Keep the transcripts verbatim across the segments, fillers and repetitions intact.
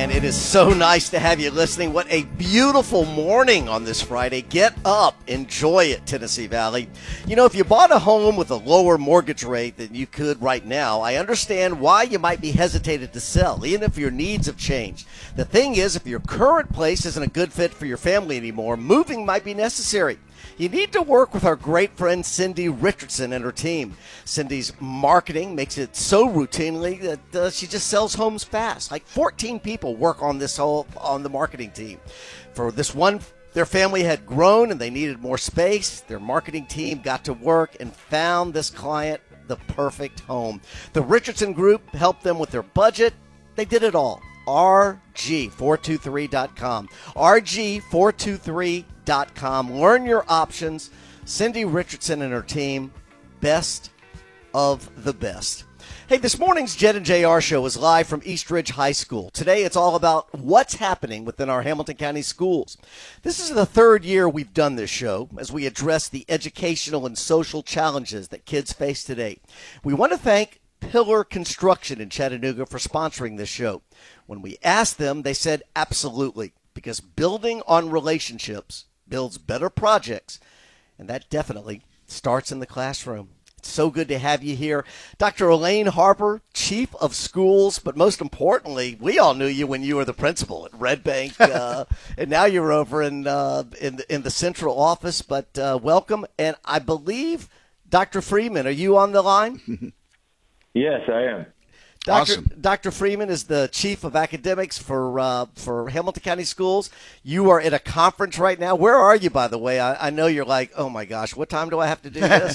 man, it is so nice to have you listening. What a beautiful morning on this Friday. Get up, enjoy it, Tennessee Valley. You know, if you bought a home with a lower mortgage rate than you could right now, I understand why you might be hesitated to sell, even if your needs have changed. The thing is, if your current place isn't a good fit for your family anymore, moving might be necessary. You need to work with our great friend Cindy Richardson and her team. Cindy's marketing makes it so routinely that uh, she just sells homes fast. Like fourteen people work on this whole on the marketing team. For this one, their family had grown and they needed more space. Their marketing team got to work and found this client the perfect home. The Richardson Group helped them with their budget. They did it all. R G four two three dot com. R G four two three dot com. Learn your options. Cindy Richardson and her team, best of the best. Hey, this morning's Jet and J R show is live from East Ridge High School. Today it's all about what's happening within our Hamilton County schools. This is the third year we've done this show as we address the educational and social challenges that kids face today. We want to thank Pillar Construction in Chattanooga for sponsoring this show. When we asked them, they said absolutely, because building on relationships builds better projects, and that definitely starts in the classroom. It's so good to have you here. Doctor Elaine Harper, Chief of Schools, but most importantly, we all knew you when you were the principal at Red Bank, uh, and now you're over in, uh, in, the, in the central office, but uh, welcome. And I believe, Doctor Freeman, are you on the line? Yes, I am. Doctor Awesome. Doctor Freeman is the chief of academics for uh, for Hamilton County Schools. You are at a conference right now. Where are you, by the way? I, I know you're like, oh my gosh, what time do I have to do this?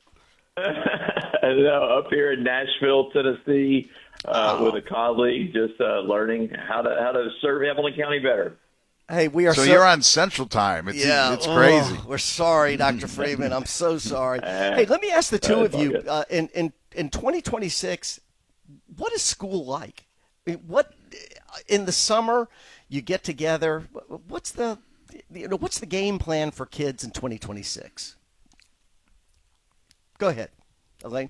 No, up here in Nashville, Tennessee, uh, oh. with a colleague, just uh, learning how to how to serve Hamilton County better. Hey, we are. So, so you're on Central Time. It's, yeah, it's crazy. Oh, we're sorry, Doctor Freeman. I'm so sorry. Hey, let me ask the two of you uh, in in in twenty twenty-six. What is school like? I mean, what in the summer you get together? What's the you know what's the game plan for kids in twenty twenty-six? Go ahead, Elaine.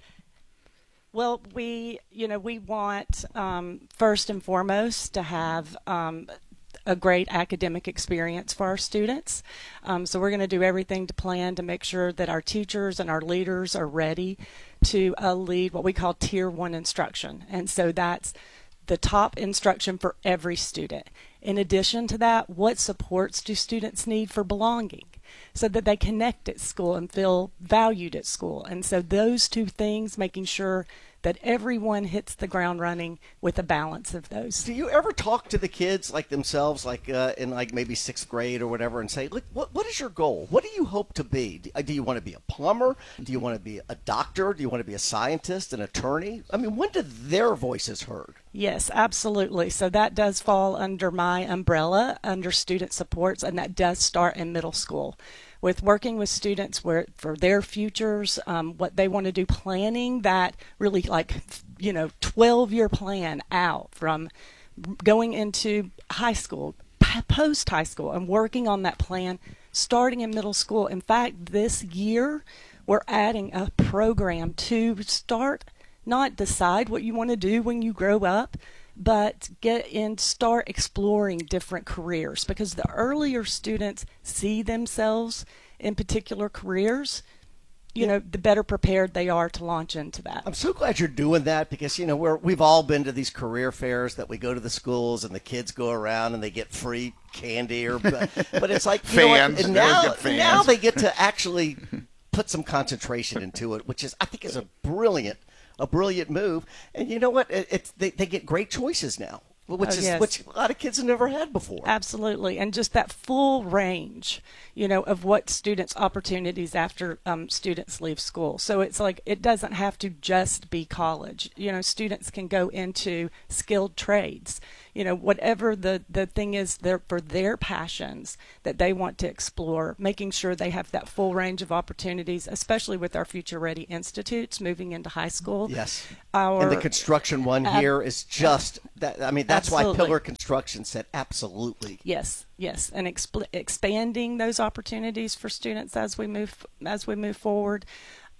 Well, we you know we want um, first and foremost to have um, a great academic experience for our students. Um, so we're going to do everything to plan to make sure that our teachers and our leaders are ready to uh, lead what we call tier one instruction. And so that's the top instruction for every student. In addition to that, what supports do students need for belonging so that they connect at school and feel valued at school? And so those two things, making sure that everyone hits the ground running with a balance of those. Do you ever talk to the kids like themselves, like uh, in like maybe sixth grade or whatever, and say, look, what, what is your goal? What do you hope to be? Do, do you want to be a plumber? Do you want to be a doctor? Do you want to be a scientist, an attorney? I mean, when did their voices heard? Yes, absolutely. So that does fall under my umbrella, under student supports, and that does start in middle school, with working with students where for their futures, um, what they want to do, planning that really like, you know, twelve-year plan out from going into high school, post-high school, and working on that plan starting in middle school. In fact, this year, we're adding a program to start, not decide what you want to do when you grow up, but get in, start exploring different careers, because the earlier students see themselves in particular careers, you Yeah. know, the better prepared they are to launch into that. I'm so glad you're doing that, because, you know, we're, we've all been to these career fairs that we go to the schools and the kids go around and they get free candy or, but, but it's like, you know what, Fans. and They always now, get fans. now they get to actually put some concentration into it, which is, I think is a brilliant, a brilliant move. And you know what, it, it's, they, they get great choices now. Which Oh, is yes. which a lot of kids have never had before. Absolutely, and just that full range, you know, of what students' opportunities after um, students leave school. So it's like it doesn't have to just be college. You know, students can go into skilled trades. You know, whatever the the thing is there for their passions that they want to explore, making sure they have that full range of opportunities, especially with our Future Ready Institutes moving into high school. Yes, Our, and the construction one ab- here is just that. I mean, that's why Absolutely. Pillar Construction said absolutely. Yes, yes, and expl- expanding those opportunities for students as we move as we move forward.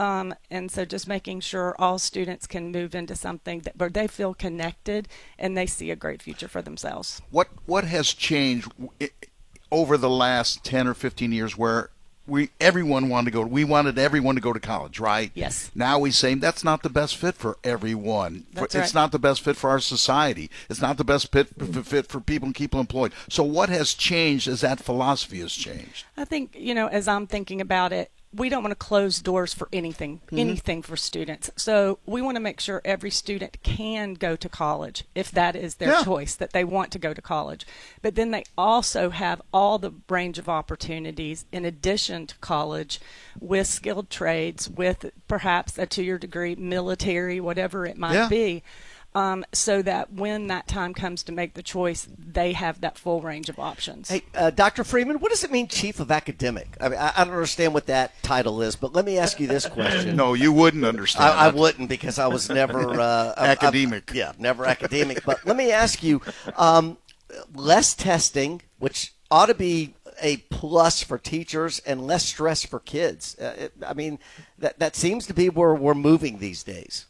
Um, and so just making sure all students can move into something that where they feel connected and they see a great future for themselves. What what has changed over the last ten or fifteen years where we everyone wanted to go we wanted everyone to go to college, right? Yes. Now we say that's not the best fit for everyone. That's It's right. not the best fit for our society. It's not the best fit, fit for people and people employed. So what has changed as that philosophy has changed? I think, you know, as I'm thinking about it, we don't want to close doors for anything, Mm-hmm. anything for students. So we want to make sure every student can go to college if that is their Yeah. choice, that they want to go to college. But then they also have all the range of opportunities in addition to college with skilled trades, with perhaps a two-year degree, military, whatever it might Yeah. be. Um, so that when that time comes to make the choice, they have that full range of options. Hey, uh, Doctor Freeman, what does it mean, chief of academic? I mean, I, I don't understand what that title is, but let me ask you this question. No, you wouldn't understand. I, I that. wouldn't because I was never uh, I- I- Academic. yeah, never academic. But let me ask you, um, less testing, which ought to be a plus for teachers, and less stress for kids. Uh, it, I mean, that that seems to be where we're moving these days.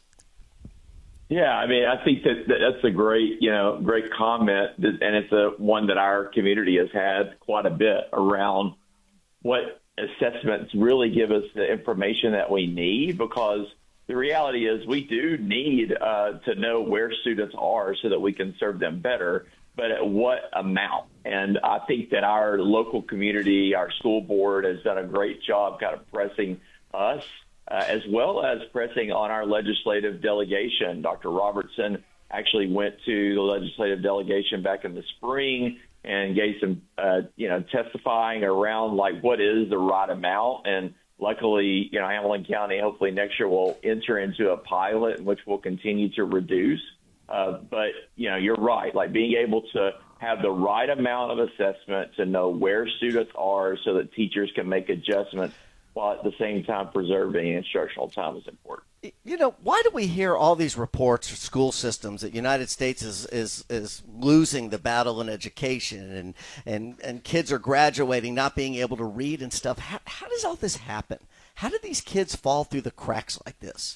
Yeah, I mean, I think that that- that's a great, you know, great comment, that- and it's a one that our community has had quite a bit around what assessments really give us the information that we need, because the reality is we do need uh, to know where students are so that we can serve them better, but at what amount? And I think that our local community, our school board has done a great job kind of pressing us, Uh, as well as pressing on our legislative delegation. Doctor Robertson actually went to the legislative delegation back in the spring and gave some, uh, you know, testifying around like what is the right amount. And luckily, you know, Hamilton County hopefully next year will enter into a pilot in which we'll continue to reduce. Uh, but, you know, you're right, like being able to have the right amount of assessment to know where students are so that teachers can make adjustments while at the same time preserving instructional time is important. You know, why do we hear all these reports of school systems that the United States is, is, is losing the battle in education, and, and, and kids are graduating, not being able to read and stuff? How, how does all this happen? How do these kids fall through the cracks like this?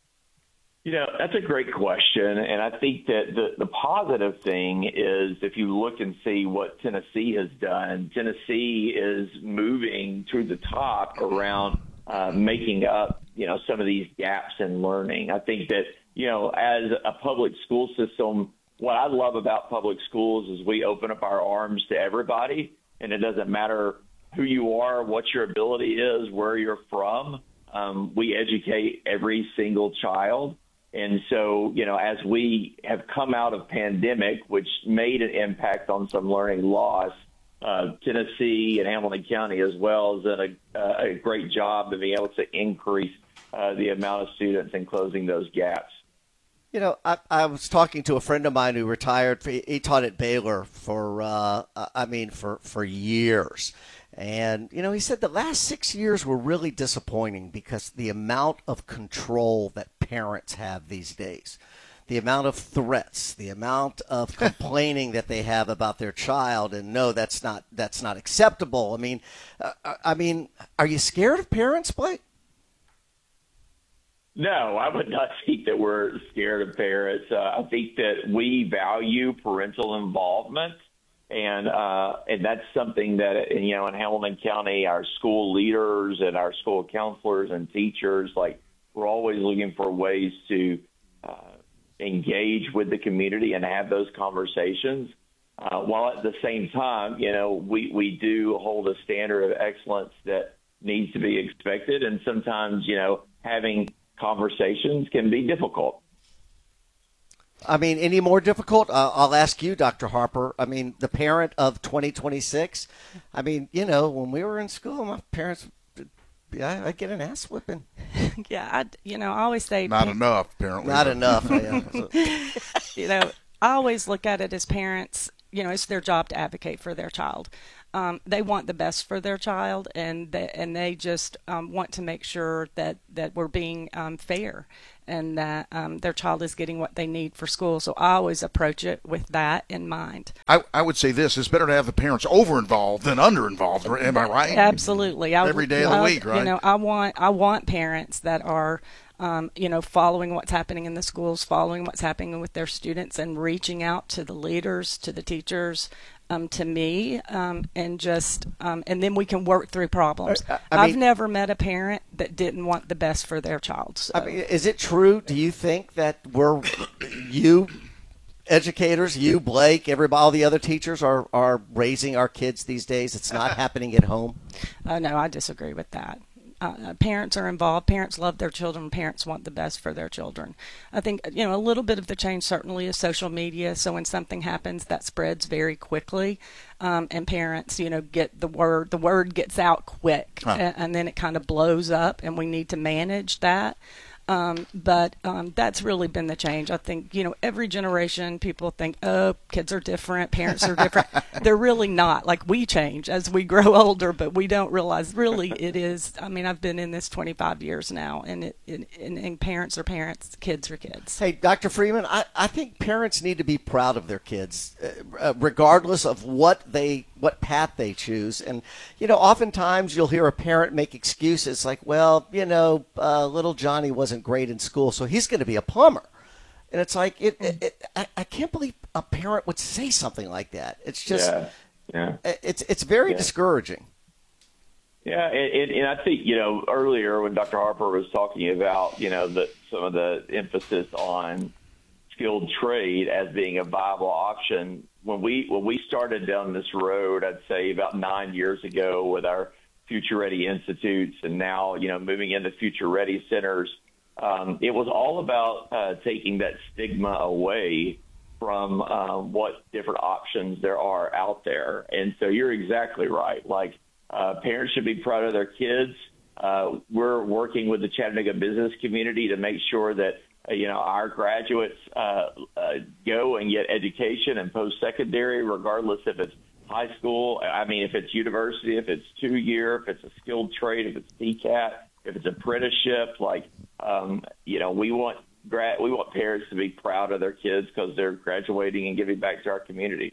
You know, that's a great question. And I think that the, the positive thing is if you look and see what Tennessee has done, Tennessee is moving to the top around uh, making up, you know, some of these gaps in learning. I think that, you know, as a public school system, what I love about public schools is we open up our arms to everybody, and it doesn't matter who you are, what your ability is, where you're from. Um, we educate every single child. And so, you know, as we have come out of pandemic, which made an impact on some learning loss, uh, Tennessee and Hamilton County as well has done a, uh, a great job of being able to increase uh, the amount of students and closing those gaps. You know, I, I was talking to a friend of mine who retired. He, he taught at Baylor for, uh, I mean, for, for years. And, you know, he said the last six years were really disappointing because the amount of control that parents have these days, the amount of threats, the amount of complaining that they have about their child, and no, that's not that's not acceptable. I mean, uh, I mean, are you scared of parents, Blake? No, I would not think that we're scared of parents. Uh, I think that we value parental involvement. And uh, and that's something that, you know, in Hamilton County, our school leaders and our school counselors and teachers, like, we're always looking for ways to uh, engage with the community and have those conversations. Uh, while at the same time, you know, we, we do hold a standard of excellence that needs to be expected. And sometimes, you know, having conversations can be difficult. I mean, any more difficult? Uh, I'll ask you, Doctor Harper. I mean, the parent of twenty twenty-six. I mean, you know, when we were in school, my parents, yeah, I get an ass whipping. Yeah, I, you know, I always say Not enough, apparently. Not but- enough. Yeah. you know, I always look at it as parents, you know, it's their job to advocate for their child. Um, they want the best for their child, and they, and they just um, want to make sure that, that we're being um, fair. and that um, their child is getting what they need for school. So I always approach it with that in mind. I, I would say this: it's better to have the parents over-involved than under-involved. Am I right? Absolutely. I, Every day of the I, week, right? You know, I want I want parents that are, um, you know, following what's happening in the schools, following what's happening with their students, and reaching out to the leaders, to the teachers, um, to me, um, and just um, and then we can work through problems. I, I I've mean, never met a parent that didn't want the best for their child. So. I mean, is it true? Do you think that we're you? Educators, you, Blake, everybody, all the other teachers are, are raising our kids these days. It's not happening at home. Uh, no, I disagree with that. Uh, parents are involved. Parents love their children. Parents want the best for their children. I think, you know, a little bit of the change certainly is social media. So when something happens, that spreads very quickly. Um, and parents, you know, get the word, the word gets out quick, huh. and, and then it kind of blows up, and we need to manage that. Um, but um, that's really been the change. I think, you know, every generation people think, oh, kids are different, parents are different. They're really not. Like, we change as we grow older, but we don't realize really it is. I mean, I've been in this twenty-five years now, and it, it and, and parents are parents, kids are kids. Hey, Doctor Freeman, I, I think parents need to be proud of their kids, uh, regardless of what they what path they choose. And, you know, oftentimes you'll hear a parent make excuses like, well, you know, uh, little Johnny wasn't great in school, so he's going to be a plumber. And it's like, it, it, it I, I can't believe a parent would say something like that. It's just, yeah, yeah. it's it's very yeah. discouraging. Yeah, and, and I think, you know, earlier when Doctor Harper was talking about, you know, the, some of the emphasis on skilled trade as being a viable option, when we when we started down this road, I'd say about nine years ago with our Future Ready Institutes, and now, you know, moving into Future Ready centers, um, it was all about uh, taking that stigma away from uh, what different options there are out there. And so you're exactly right. Like, uh, parents should be proud of their kids. Uh, we're working with the Chattanooga business community to make sure that you know, our graduates uh, uh, go and get education and post-secondary, regardless if it's high school. I mean, if it's university, if it's two-year, if it's a skilled trade, if it's P C A T, if it's apprenticeship. Like, um, you know, we want gra- we want parents to be proud of their kids because they're graduating and giving back to our community.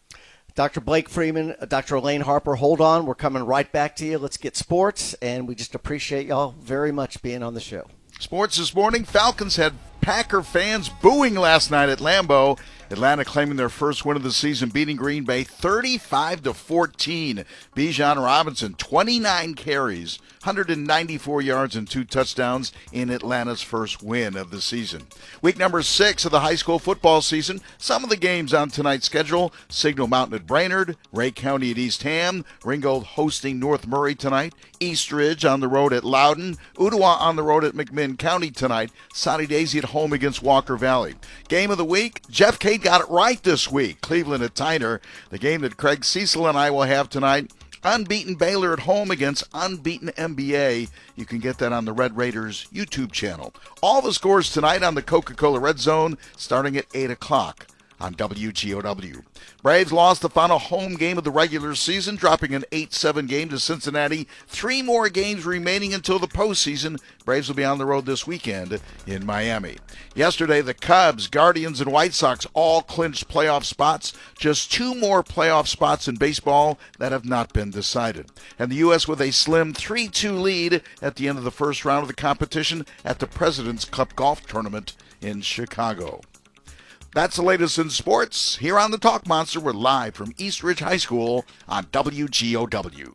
Doctor Blake Freeman, Doctor Elaine Harper, hold on. We're coming right back to you. Let's get sports, and we just appreciate y'all very much being on the show. Sports this morning, Falcons had Packer fans booing last night at Lambeau. Atlanta claiming their first win of the season, beating Green Bay thirty-five to fourteen. Bijan Robinson, twenty-nine carries, one hundred ninety-four yards and two touchdowns in Atlanta's first win of the season. Week number six of the high school football season. Some of the games on tonight's schedule: Signal Mountain at Brainerd, Ray County at East Ham, Ringgold hosting North Murray tonight, Eastridge on the road at Loudon, Ottawa on the road at McMinn County tonight, Sonny Daisy at home against Walker Valley. Game of the week, Jeff Cade got it right this week, Cleveland at Tyner. The game that Craig Cecil and I will have tonight, unbeaten Baylor at home against unbeaten M B A. You can get that on the Red Raiders YouTube channel. All the scores tonight on the Coca-Cola Red Zone starting at eight o'clock on W G O W. Braves lost the final home game of the regular season, dropping an eight seven game to Cincinnati. Three more games remaining until the postseason. Braves will be on the road this weekend in Miami. Yesterday, the Cubs, Guardians, and White Sox all clinched playoff spots. Just two more playoff spots in baseball that have not been decided. And the U S with a slim three two lead at the end of the first round of the competition at the President's Cup Golf Tournament in Chicago. That's the latest in sports. Here on the Talk Monster, we're live from Eastridge High School on W G O W.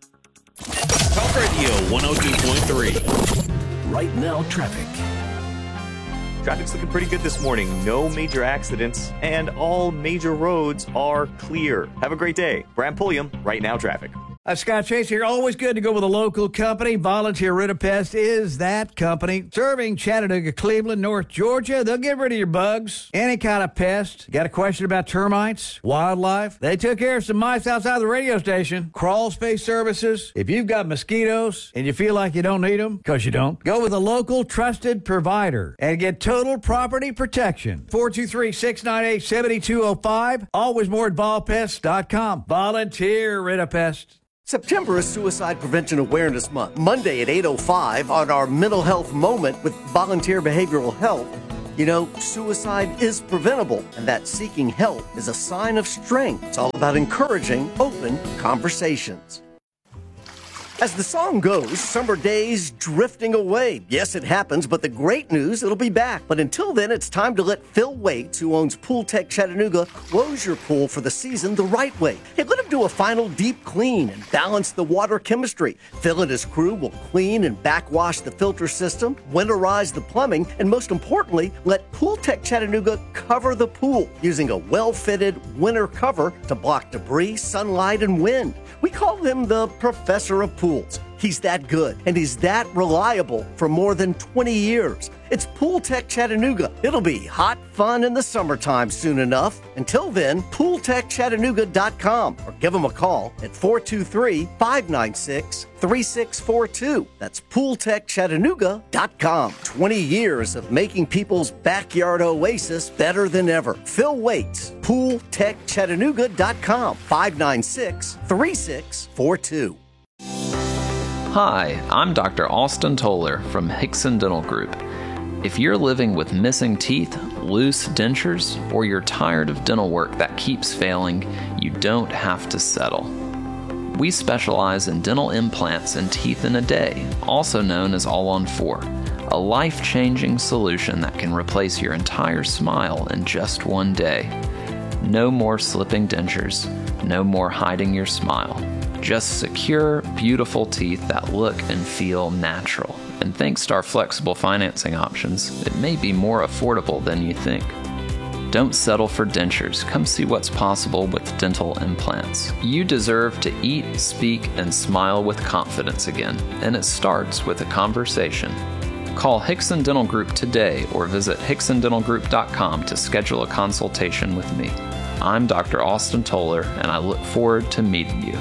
Talk Radio one oh two point three. Right now, traffic. Traffic's looking pretty good this morning. No major accidents, and all major roads are clear. Have a great day. Brad Pulliam, Right Now Traffic. Uh, Scott Chase here. Always good to go with a local company. Volunteer Ritapest is that company. Serving Chattanooga, Cleveland, North Georgia. They'll get rid of your bugs. Any kind of pest. Got a question about termites? Wildlife? They took care of some mice outside the radio station. Crawl space services. If you've got mosquitoes and you feel like you don't need them, because you don't, go with a local trusted provider and get total property protection. four two three, six nine eight, seven two zero five. Always more at vol pest dot com. Volunteer Ritapest. September is Suicide Prevention Awareness Month. Monday at eight oh five on our Mental Health Moment with Volunteer Behavioral Health. You know, suicide is preventable, and that seeking help is a sign of strength. It's all about encouraging open conversations. As the song goes, summer days drifting away. Yes, it happens, but the great news, it'll be back. But until then, it's time to let Phil Waits, who owns Pool Tech Chattanooga, close your pool for the season the right way. Hey, let him do a final deep clean and balance the water chemistry. Phil and his crew will clean and backwash the filter system, winterize the plumbing, and most importantly, let Pool Tech Chattanooga cover the pool using a well-fitted winter cover to block debris, sunlight, and wind. We call him the Professor of Pools. He's that good, and he's that reliable for more than twenty years. It's Pool Tech Chattanooga. It'll be hot fun in the summertime soon enough. Until then, pool tech chattanooga dot com or give them a call at four two three, five nine six, three six four two. That's pool tech chattanooga dot com. twenty years of making people's backyard oasis better than ever. Phil Waits, pool tech chattanooga dot com, five nine six, three six four two. Hi, I'm Doctor Austin Toller from Hickson Dental Group. If you're living with missing teeth, loose dentures, or you're tired of dental work that keeps failing, you don't have to settle. We specialize in dental implants and teeth in a day, also known as All on Four, a life-changing solution that can replace your entire smile in just one day. No more slipping dentures, no more hiding your smile. Just secure, beautiful teeth that look and feel natural. And thanks to our flexible financing options, it may be more affordable than you think. Don't settle for dentures. Come see what's possible with dental implants. You deserve to eat, speak, and smile with confidence again, and it starts with a conversation. Call Hickson Dental Group today or visit hickson dental group dot com to schedule a consultation with me. I'm Doctor Austin Toller, and I look forward to meeting you.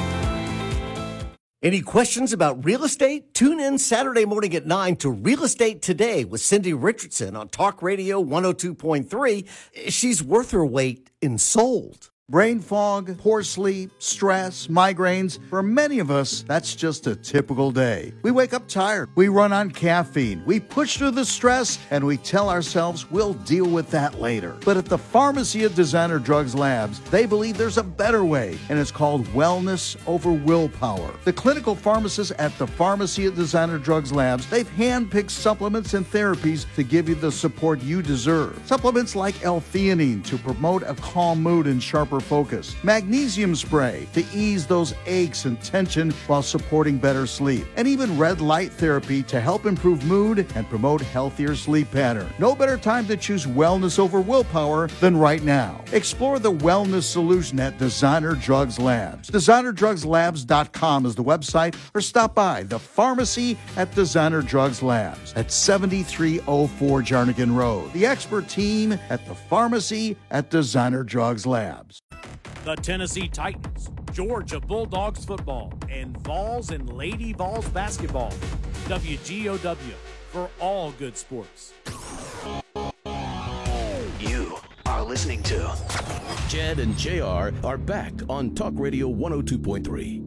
Any questions about real estate? Tune in Saturday morning at nine to Real Estate Today with Cindy Richardson on Talk Radio one oh two point three. She's worth her weight in sold. Brain fog, poor sleep, stress, migraines. For many of us, that's just a typical day. We wake up tired. We run on caffeine. We push through the stress, and we tell ourselves we'll deal with that later. But at the Pharmacy of Designer Drugs Labs, they believe there's a better way, and it's called wellness over willpower. The clinical pharmacists at the Pharmacy of Designer Drugs Labs, they've handpicked supplements and therapies to give you the support you deserve. Supplements like L-theanine to promote a calm mood and sharper focus, magnesium spray to ease those aches and tension while supporting better sleep, and even red light therapy to help improve mood and promote healthier sleep pattern. No better time to choose wellness over willpower than right now. Explore the wellness solution at Designer Drugs Labs. designer drugs labs dot com is the website, or stop by the Pharmacy at Designer Drugs Labs at seventy-three oh four Jarnigan Road. The expert team at the Pharmacy at Designer Drugs Labs. The Tennessee Titans, Georgia Bulldogs football, and Vols and Lady Vols basketball. W G O W for all good sports. You are listening to Jed and J R are back on Talk Radio one oh two point three.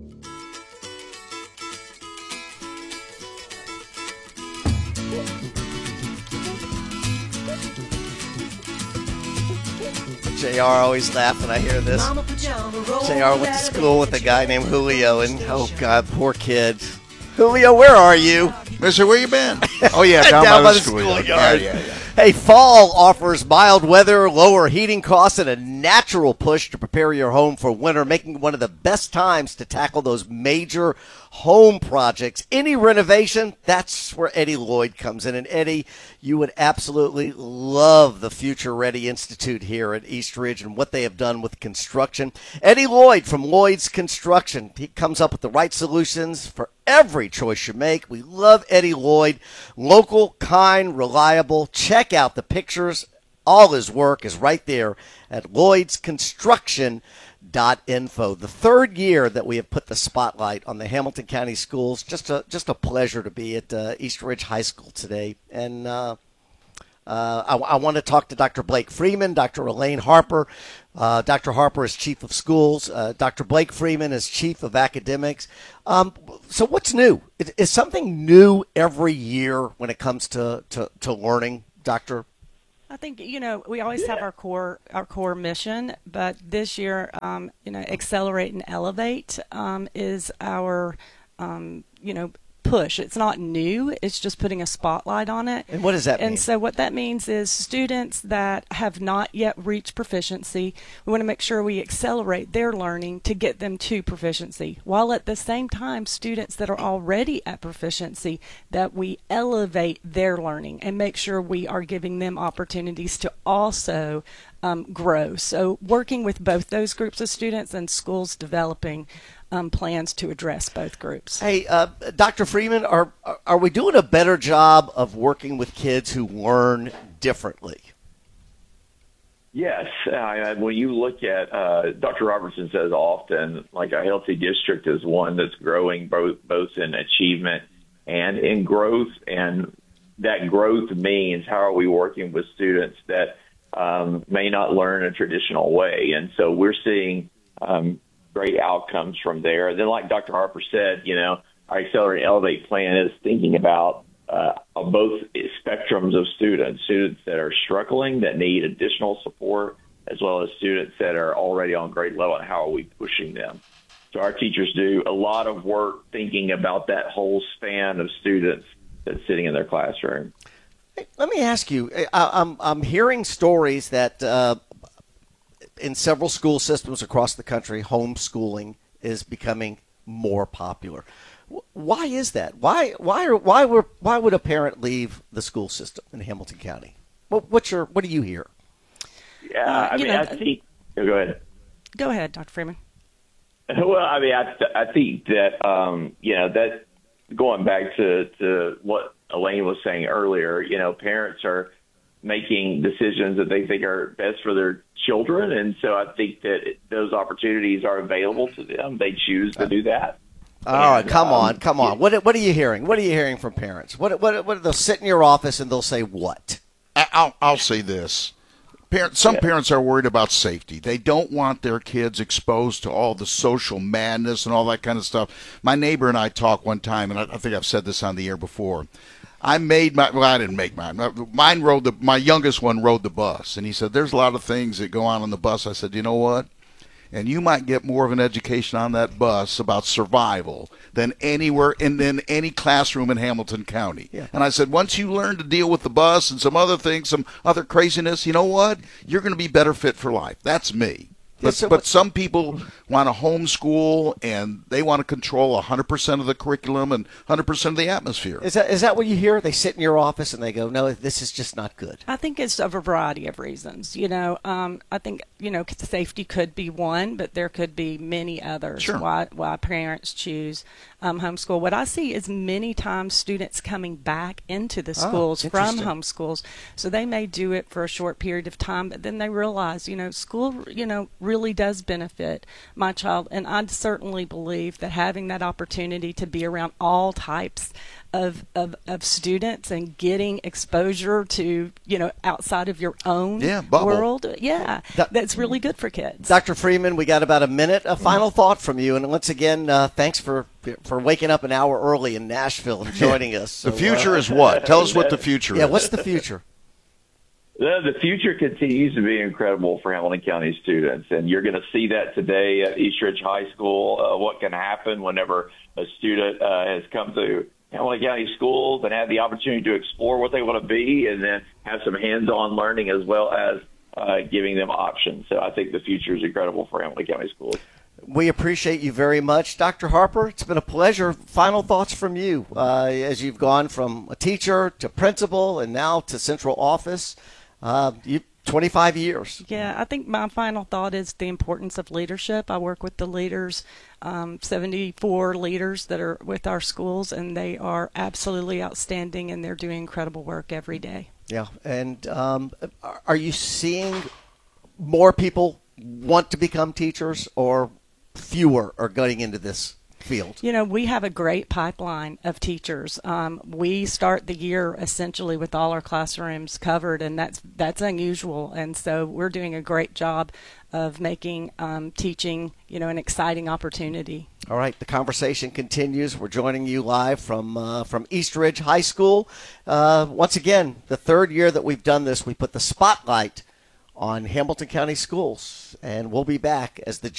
J R always laugh when I hear this. J R went to school with a guy named Julio, and oh God, poor kid. Julio, where are you? Mister, where you been? Oh, yeah, down, down by, by the, the schoolyard. schoolyard. Yeah, yeah, yeah. Hey, fall offers mild weather, lower heating costs, and a natural push to prepare your home for winter, making it one of the best times to tackle those major home projects. Any renovation, that's where Eddie Lloyd comes in. And Eddie, you would absolutely love the Future Ready Institute here at East Ridge and what they have done with construction. Eddie Lloyd from Lloyd's Construction. He comes up with the right solutions for every choice you make. We love Eddie Lloyd. Local, kind, reliable. Check out the pictures. All his work is right there at Lloyd's Construction dot info. The third year that we have put the spotlight on the Hamilton County schools. Just a just a pleasure to be at uh, East Ridge High School today. And uh, Uh, I, I want to talk to Doctor Blake Freeman, Doctor Elaine Harper. Uh, Doctor Harper is Chief of Schools. Uh, Doctor Blake Freeman is Chief of Academics. Um, so what's new? Is, is something new every year when it comes to, to, to learning, Doctor? I think, you know, we always have our core our core mission, but this year, um, you know, Accelerate and Elevate um, is our, um, you know, push. It's not new. It's just putting a spotlight on it. And what does that mean? And so what that means is students that have not yet reached proficiency, we want to make sure we accelerate their learning to get them to proficiency, while at the same time students that are already at proficiency, that we elevate their learning and make sure we are giving them opportunities to also um, grow. So working with both those groups of students and schools developing Um, plans to address both groups. Hey, uh, Doctor Freeman, are are we doing a better job of working with kids who learn differently? Yes. Uh, when you look at, uh, Doctor Robertson says often, like a healthy district is one that's growing both, both in achievement and in growth. And that growth means how are we working with students that um, may not learn a traditional way. And so we're seeing um, great outcomes from there. And then like Doctor Harper said, you know, our Accelerate and Elevate plan is thinking about uh, both spectrums of students, students that are struggling, that need additional support, as well as students that are already on grade level, and how are we pushing them. So our teachers do a lot of work thinking about that whole span of students that's sitting in their classroom. Hey, let me ask you, I, I'm, I'm hearing stories that uh, in several school systems across the country, homeschooling is becoming more popular. Why is that? Why why are, why were why would a parent leave the school system in Hamilton County? What what's your what do you hear? Yeah, Uh, I you mean, know, I think. Oh, go ahead. Go ahead, Doctor Freeman. Well, I mean, I I think that um, you know that going back to to what Elaine was saying earlier, you know, parents are making decisions that they think are best for their children, and so I think that those opportunities are available to them. They choose to do that. All right, And, come um, on, come on. What what are you hearing? What are you hearing from parents? What what what they'll sit in your office and they'll say what? I'll I'll say this. Parents, some Yeah. parents are worried about safety. They don't want their kids exposed to all the social madness and all that kind of stuff. My neighbor and I talked one time, and I, I think I've said this on the air before. I made my, well, I didn't make mine. Mine rode the, my youngest one rode the bus. And he said, there's a lot of things that go on on the bus. I said, you know what? And you might get more of an education on that bus about survival than anywhere in, in any classroom in Hamilton County. Yeah. And I said, once you learn to deal with the bus and some other things, some other craziness, you know what? You're going to be better fit for life. That's me. But, so but what- some people want to homeschool, and they want to control one hundred percent of the curriculum and one hundred percent of the atmosphere. Is that is that what you hear? They sit in your office and they go, no, this is just not good. I think it's of a variety of reasons. You know, um, I think, you know, safety could be one, but there could be many others Sure. why why parents choose um, homeschool. What I see is many times students coming back into the schools from interesting. homeschools. So they may do it for a short period of time, but then they realize, you know, school, you know, really does benefit my child. And I certainly believe that having that opportunity to be around all types Of, of of students and getting exposure to, you know, outside of your own Yeah, bubble. world, yeah, That- that's really good for kids. Doctor Freeman, we got about a minute. A final thought from you, and once again, uh, thanks for for waking up an hour early in Nashville and joining us. The So, future uh, is what? Tell us what the future yeah. is. What's the future? The, the future continues to be incredible for Hamilton County students, and you're going to see that today at East Ridge High School, uh, what can happen whenever a student uh, has come to Hamilton County schools and have the opportunity to explore what they want to be, and then have some hands-on learning as well as uh, giving them options. So I think the future is incredible for Hamilton County schools. We appreciate you very much. Doctor Harper, it's been a pleasure. Final thoughts from you uh, as you've gone from a teacher to principal and now to central office. Uh, you twenty-five years. Yeah, I think my final thought is the importance of leadership. I work with the leaders, um, seventy-four leaders that are with our schools, and they are absolutely outstanding, and they're doing incredible work every day. Yeah. And um, are you seeing more people want to become teachers, or fewer are going into this field? You know, we have a great pipeline of teachers. Um, we start the year essentially with all our classrooms covered, and that's that's unusual. And so we're doing a great job of making um, teaching, you know, an exciting opportunity. All right, the conversation continues. We're joining you live from uh, from East Ridge High School. Uh, once again, the third year that we've done this, we put the spotlight on Hamilton County Schools, and we'll be back as the